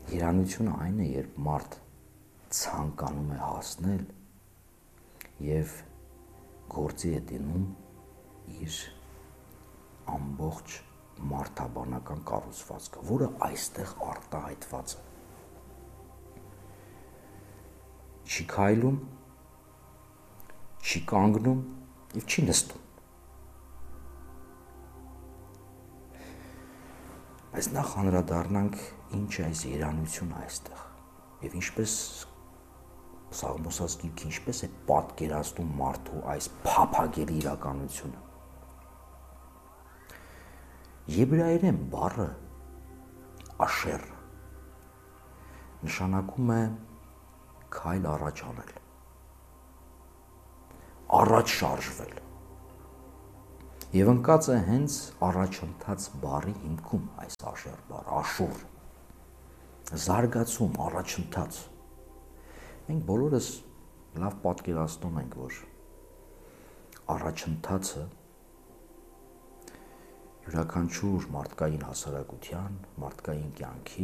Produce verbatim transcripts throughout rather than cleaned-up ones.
Երանությունը այն է, երբ մարդ ցանկանում է հասնել եւ գործի է դնում իր ամբողջ մարդաբանական կառուցվածքը, որը այստեղ արտահայտված է։ Չի քայլում, չի կանգնում եւ չի նստում։ Բայց նախ անդրադառնանք ինչ է այս երանությունը այստեղ եւ ինչպես Սաղմոսած գիրքը ինչպես է պատկերացնում մարդու այս փափագելի իրականությունը։ Եբրայերեն բառը աշեր նշանակում է քայլ առաջ անել, առաջ շարժվել եւ ընկած է հենց առաջընթաց բառի հիմքում այս աշեր բառը, աշուր, զարգացում, առաջընթաց։ Մենք բոլորս լավ պատկերացնում ենք, որ առաջընթացը յուրաքանչյուր մարդկային հասարակության, մարդկային կյանքի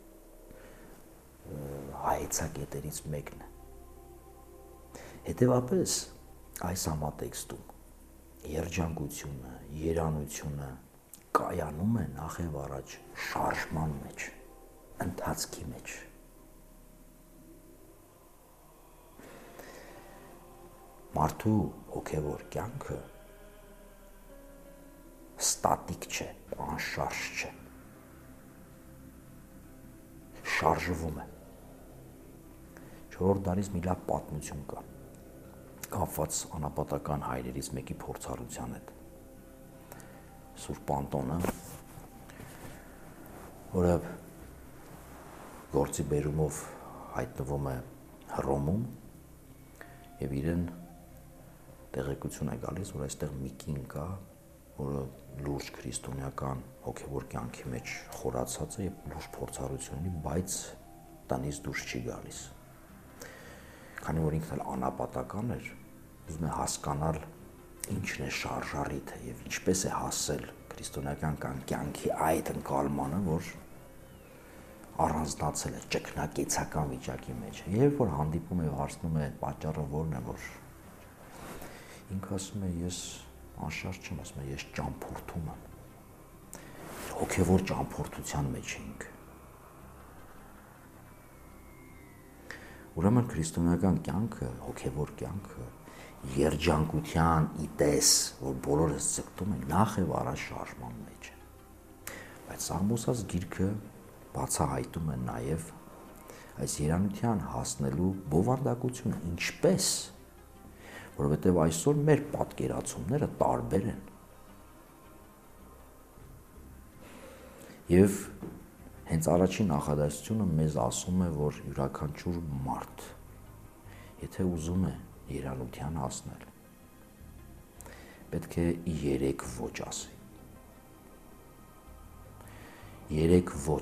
հայեցակետերից մեկն է։ Հետևաբար այս համատեքստում երջանկությունը, երանությունը կայանում է նախ եւ առաջ շարժման մեջ, ընթացքի մեջ։ Մարդու հոգևոր կյանքը ստատիկ չէ, անշարժ չէ, շարժվում է։ Չորրորդ դարից մի լավ պատմություն կա, կապված անապատական հայրերից մեկի փորձառության հետ։ Սուրբ Անտոնը, որը գործի բերումով հայտնվում է Հռոմում եւ իրեն տեղեկություն է գալիս, որ այստեղ մի կին կա, որը լուրջ քրիստոնեական հոգևոր կյանքի մեջ խորացած է եւ լուրջ փորձառություն ունի, բայց տնից դուրս չի գալիս։ Քանի որ ինքն էլ անապատական էր, ուզում է հասկանալ ինչն է շարժառիթը եւ ինչպես է հասել քրիստոնեական կյանքի այդ ընկալմանը, որ առանձնացել է ճգնակեցական վիճակի մեջ։ Երբ որ հանդիպում է եւ հարցնում է պատճառը որն է, որ ինքը ասում է ես անշարժ չեմ, ասում է ես ճամփորդում եմ։ Հոգևոր ճամփորդության մեջ է ինքը։ Ուրեմն քրիստոնեական կյանքը, հոգևոր կյանքը երջանկության իտես, որ բոլորս ձգտում են, նախ եւ առաջ շարժման մեջ է։ Բայց Սաղմոսած գիրքը բացահայտում է նաեւ այս երանության հասնելու բովանդակությունը, ինչպես, որովհետեւ այսօր մեր պատկերացումները տարբեր են։ Եվ հենց առաջին նախադասությունը մեզ ասում է, որ յուրաքանչյուր մարդ, եթե ուզում է երանության հասնել, պետք է երեք ոչ ասի։ Երեք ոչ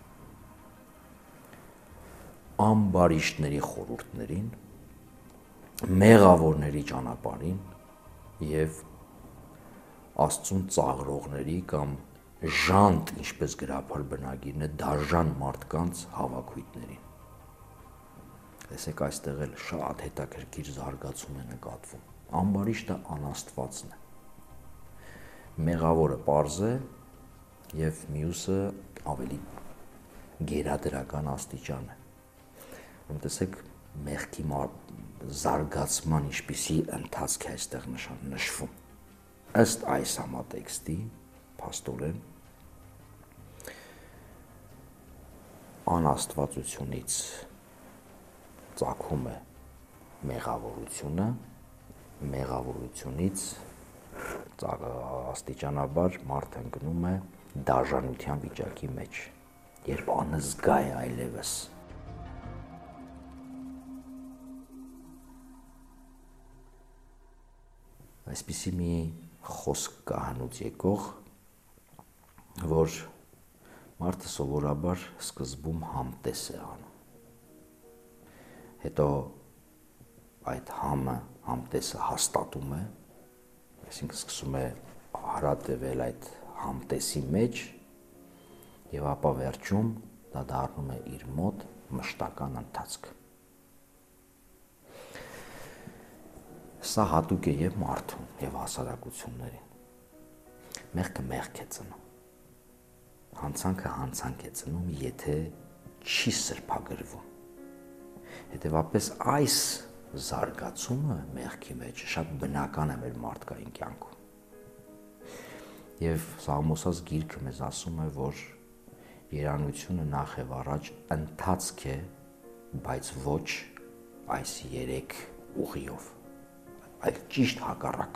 ամբարիշտների խորհուրդներին, մեղավորների ճանապարհին եւ Աստծուն ծաղրողների կամ ժանտ, ինչպես գրաբար բնագիրն է, դաժան մարդկանց հավաքույտներին։ Տեսեք, այստեղ էլ շատ հետաքրքիր զարգացում է նկատվում։ Ամբարիշտը անաստվածն է։ Մեղավորը պարզ է եւ մյուսը ավելի գերադրական աստիճան է։ Տեսեք, մեղքի զարգացման ինչպիսի ընթացք է այստեղ նշվում։ Ըստ այս համատեքստի, փաստորեն անաստվածությունից ծագում է մեղավորությունը, մեղավորությունից աստիճանաբար մարդ ընկնում է դաժանության վիճակի մեջ, երբ անզգա է այլևս։ Այսպիսի մի խոսք կա հնուց եկող, որ մարդը սովորաբար սկզբում համտես է անում։ Հետո այդ համը, համտեսը հաստատում է, այսինքն սկսում է հարատևել այդ համտեսի մեջ եւ ապա վերջում դա դառնում է իր մոտ մշտական ընթացք։ Սա հատուկ է եւ մարդուն, եւ հասարակություններին։ Մեղքը մեղք է ծնում։ Հանցանքը հանցանք է ծնում, եթե չի սրբագրվում։ Հետևաբար այս զարգացումը մեղքի մեջ շատ բնական է մեր մարդկային կյանքում։ Եվ Սաղմոսած գիրքը մեզ ասում է, որ երանությունը նախ եւ առաջ ընթացք է, բայց ոչ այս երեք ուղիով, այլ ճիշտ հակառակ։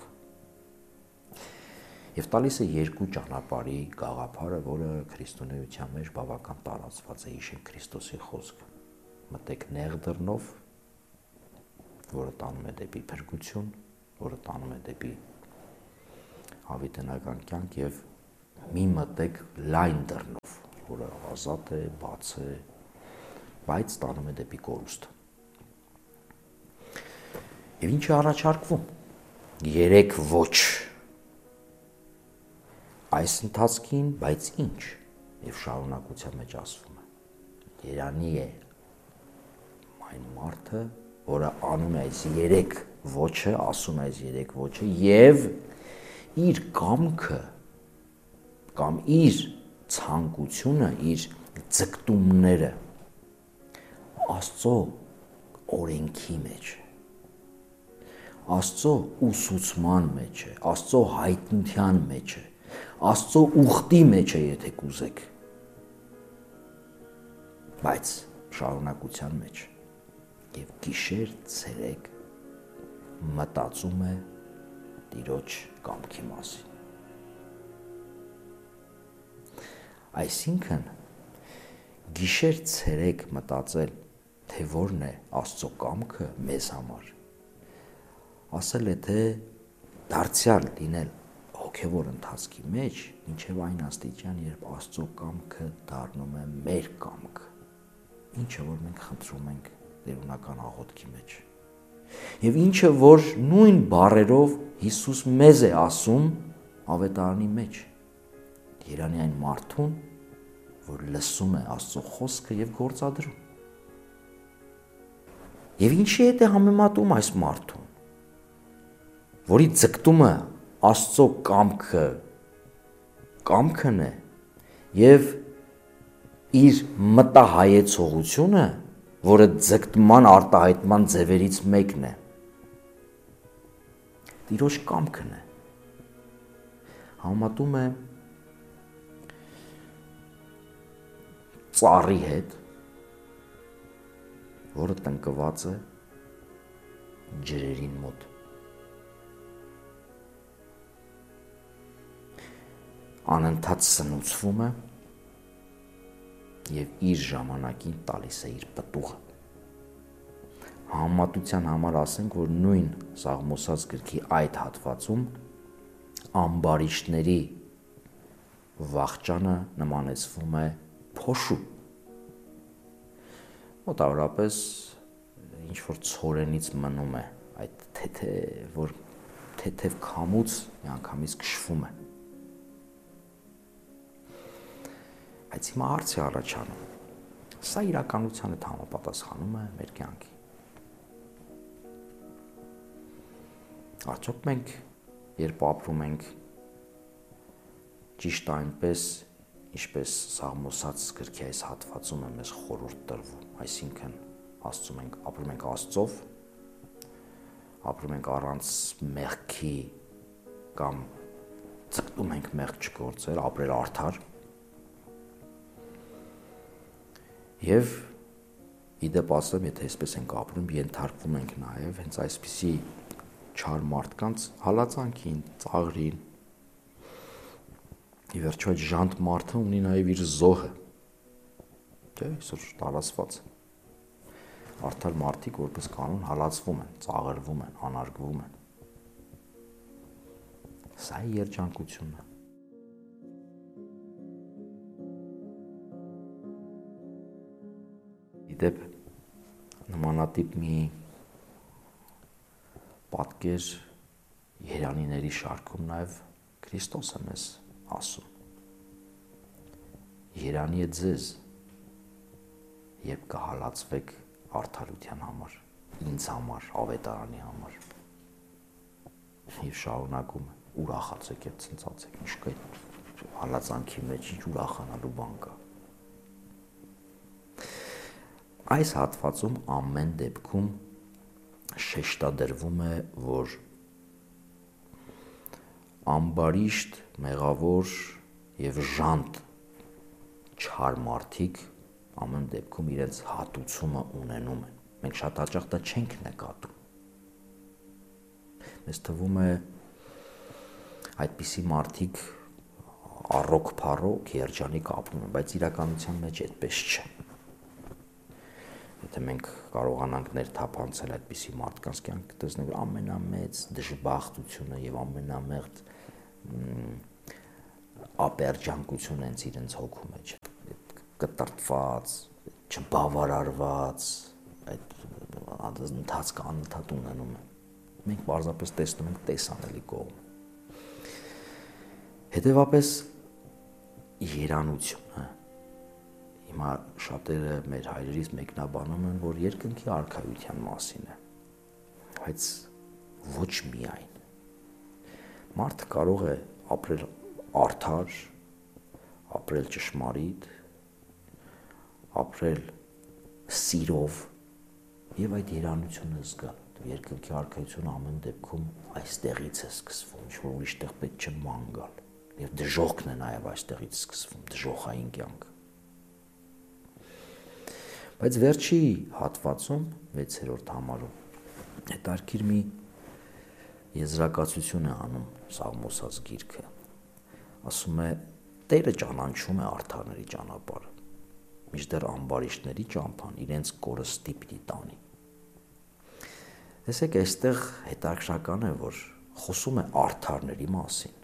Եվ տալիս է երկու ճանապարհի գաղափարը, որը քրիստոնեության մեջ բավական տարածված է, հիշենք Քրիստոսի խոսքը. մտեք նեղ դռնով, որը տանում է դեպի փրկություն, որը տանում է դեպի հավիտենական կյանք, եւ մի մտեք լայն դռնով, որը ազատ է, բաց է, բայց տանում է դեպի կորուստ։ Եվ ինչ է առաջարկվում։ Երեք ոչ այս ընթացքին, բայց ինչ, եւ շարունակության մեջ ասվում է. Երանի է այն մարդը, որը անում է այս երեք ոչը, ասում է այս երեք ոչը եւ իր կամքը կամ իր ցանկությունը, իր ձգտումները Աստծո օրենքի մեջ, Աստծո ուսուցման մեջ է, Աստծո հայտնության մեջ է, Աստծո ուխտի մեջ է, եթե կուզեք, բայց շարունակության մեջ եւ գիշեր ցերեկ մտածում է Տիրոջ կամքի մասին։ Այսինքն գիշեր ցերեկ մտածել, թե որն է Աստծո կամքը մեզ համար, ասել է, թե դարձյալ լինել հոգևոր ընթացքի մեջ, մինչև այն աստիճան, երբ Աստծո կամքը դառնում է մեր կամքը, ինչը որ մենք խնդրում ենք տերունական աղոթքի մեջ։ Եվ ինչը որ նույն բառերով Հիսուս մեզ է ասում ավետարանի մեջ, երանի այն մարդուն, որ լսում է Աստծո խոսքը եւ գործադրում։ Եվ ինչի հետ է համեմատում այս մարդուն, որի ձգտումը Աստծո կամքը կամքն է եւ իր մտահայեցողությունը, որը ձգտման արտահայտման ձևերից մեկն է, Տիրոջ կամքն է, համատում է ծառի հետ, որը տնկված է ջրերին մոտ։ Անընդհատ սնուցվում է եւ իր ժամանակին տալիս է իր պտուղը։ Համատության համար ասենք, որ նույն Սաղմոսած գրքի այդ հատվածում ամբարիշտների վախճանը նմանեցվում է փոշու։ Մոտավորապես ինչ որ ցորենից մնում է այդ թեթև, որ թեթև քամուց միանգամից քշվում է։ Բայց հիմա հարց է առաջանում, սա իրականության հետ համապատասխանում է մեր կյանքի։ Արդյոք մենք, երբ ապրում ենք ճիշտ այնպես, ինչպես Սաղմոսած գրքի այս հատվածում է մեզ խորհուրդ տրվում, այսինքն Աստծում ենք, ապրում ենք Աստծով, ապրում ենք առանց մեղքի կամ ձգտում ենք մեղք չգործել, ապրել արդար, եւ իդեպ ասեմ, եթե այսպես ենք ապրում, ենթարկվում ենք նաեւ հենց այսպիսի չար մարդկանց հալածանքին, ծաղրին։ Ի վերջո այդ ժանտ մարդը ունի նաեւ իր զոհը։ Չէ՞, այսօր տարածված։ Արդար մարդիկ որպես կանոն հալածվում են, ծաղրվում են, անարգվում են։ Սա է երջանկությունը։ Իդեպ նմանատիպ մի պատկեր երանիների շարքում նաև Քրիստոսը մեզ ասում։ Երանի է ձեզ, երբ կհալածվեք արդարության համար, ինձ համար, ավետարանի համար։ Եվ շարունակում է, ուրախացեք եւ ցնծացեք, ինչ կա հալածանքի մեջ, ինչ ուրախանալու բան կա։ Այս հատվածում ամեն դեպքում շեշտադրվում է, որ ամբարիշտ, մեղավոր եւ ժանտ չար մարդիկ ամեն դեպքում իրենց հատուցումը ունենում են։ Մենք շատ հաճախ դա չենք նկատում։ Մեզ թվում է այդպիսի մարդիկ առոք փառոք երջանիկ ապրում են, բայց իրականության մեջ այդպես չէ։ Եթե մենք կարողանանք ներթափանցել այդպիսի մարդկանց կյանք, տեսնենք, որ ամենամեծ դժբախտությունը եւ ամենամեծ ապերջանկությունը հենց իրենց հոգու մեջ է, կտրտված, չբավարարված, այդ ընթացքը անընդհատ ունենում է։ Մենք պարզապես տեսնում ենք տեսանելի կողմը։ Հետևաբար երանությունը, հիմա շատերը մեր հայրերից մեկնաբանում են, որ երկնքի արքայության մասին է, բայց ոչ միայն։ Մարդը կարող է ապրել արդար, ապրել ճշմարիտ, ապրել սիրով եւ այդ երանությունը զգալ։ Երկնքի արքայությունը ամեն դեպքում այստեղից է սկսվում, ինչ որ ուրիշ տեղ պետք չէ ման գալ։ Եվ դժոխքն է նաեւ այստեղից սկսվում, դժոխային կյանքը։ Բայց վերջի հատվածում, վեցերորդ համարում, հետարքիր մի եզրակացություն է անում Սաղմոսած գիրքը։ Ասում է. Տերը ճանաչում է արդարների ճանապարհը, մինչդեռ ամբարիշտների ճամփան իրենց կորստի պիտի տանի։ Տեսեք, այստեղ հետաքրքրական է, որ խոսում է արդարների մասին,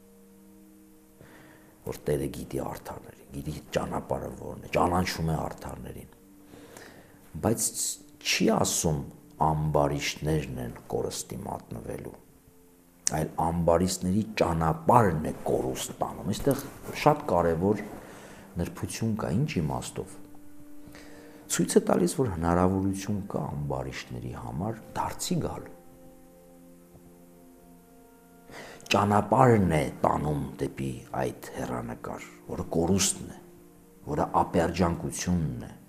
որ Տերը գիտի արդարների, գիտի ճանապարհը որն է, ճանաչում է արդարներին, բայց չի ասում ամբարիշտներն են կորստի մատնվելու, այլ ամբարիշտների ճանապարհն է կորուստ տանում։ Այստեղ շատ կարևոր նրբություն կա, ինչ իմաստով։ Ցույց է տալիս, որ հնարավորություն կա ամբարիշտների համար դարձի գալու։ Ճանապարհն է տանում դեպի այդ հեռանկար, որը կորուստն է, որը ապերջանկությունն է։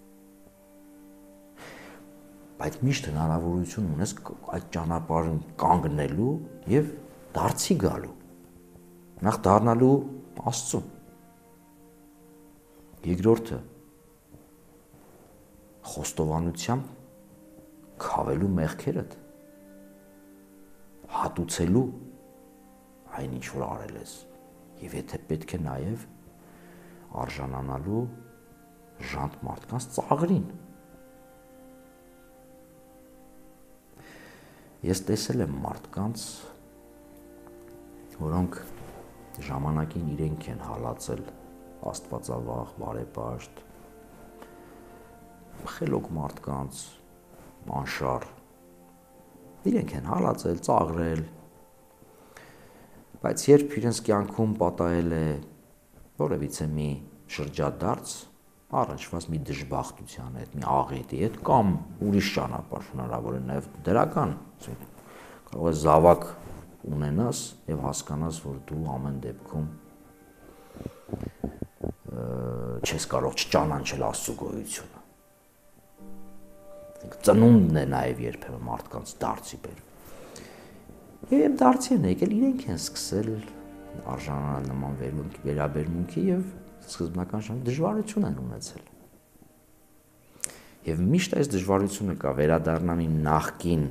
Բայց միշտ հնարավորություն ունես այդ ճանապարհին կանգնելու եւ դարձի գալու, նախ դառնալու Աստծուն։ Երկրորդը խոստովանությամբ քավելու մեղքերդ, հատուցելու այն ինչ որ արել ես, եւ եթե պետք է նաեւ արժանանալու ժանտ մարդկանց ծաղրին։ Ես տեսել եմ մարդկանց, որոնք ժամանակին իրենք են հալածել աստվածավախ, բարեպաշտ, խելոք մարդկանց, անշար, իրենք են հալածել, ծաղրել, բայց երբ իրենց կյանքում պատահել է որևիցե մի շրջադարձ, առնչված մի դժբախտության հետ, մի աղետի հետ, կամ ուրիշ ճանապարհ հնարավոր է նաև դրական, կարող է զավակ ունենաս եւ հասկանաս, որ դու ամեն դեպքում չես կարող չճանաչել Աստծո գոյությունը։ Ծնունդն է նաև երբեմն մարդկանց դարձի բերում։ Եվ դարձի են եկել, իրենք են սկսել արժանանալ նման վերաբերմունքի եւ սկզբնական ժամանակ դժվարություն են ունեցել։ Եվ միշտ այս դժվարությունը կա վերադառնալ իմ նախկին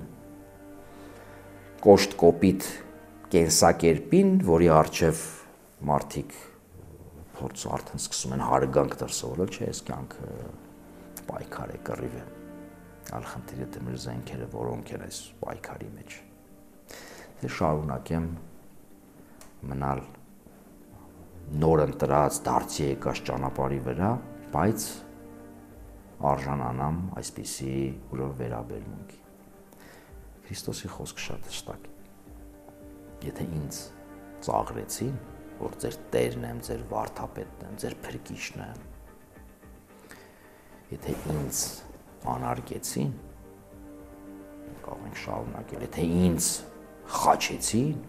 կոշտ կոպիտ կենսակերպին, որի առջև մարդիկ փորձ արդեն սկսում են հարգանք դրսևորել, չէ, այս կյանքը պայքար է, կռիվ է։ Այլ խնդիրը թե մեր զենքերը որոնք են այս պայքարի մեջ։ Թե շարունակեմ մնալ նոր ընտրած դարձի եկած ճանապարհի վրա, բայց արժանանամ այսպիսի ուրախ վերաբերմունքի։ Քրիստոսի խոսքը շատ հստակ է։ Եթե ինձ ծաղրեցին, որ ձեր Տերն եմ, ձեր վարդապետն եմ, ձեր փրկիչն եմ, Եթե ինձ անարգեցին, կարող ենք շարունակել, եթե ինձ խաչեցին,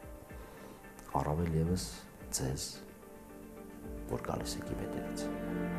առավել եւս ձեզ, որ գալիս եք իմ հետևից։